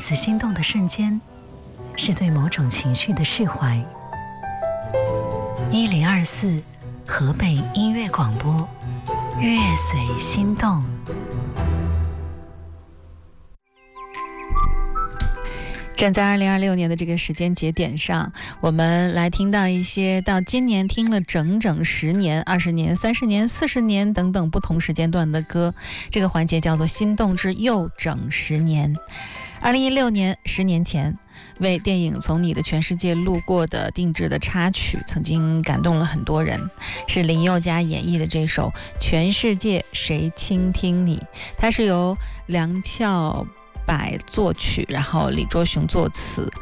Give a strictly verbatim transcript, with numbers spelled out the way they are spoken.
此心动的瞬间，是对某种情绪的释怀。一零二四河北音乐广播，乐随心动。站在二零二六年的这个时间节点上，我们来听到一些到今年听了整整十年、二十年、三十年、四十年等等不同时间段的歌。这个环节叫做心动之又整十年。二零一六年，十年前，为电影《从你的全世界路过》的定制的插曲，曾经感动了很多人，是林宥嘉演绎的这首《全世界谁倾听你》，它是由梁翘柏作曲，然后李卓雄作词。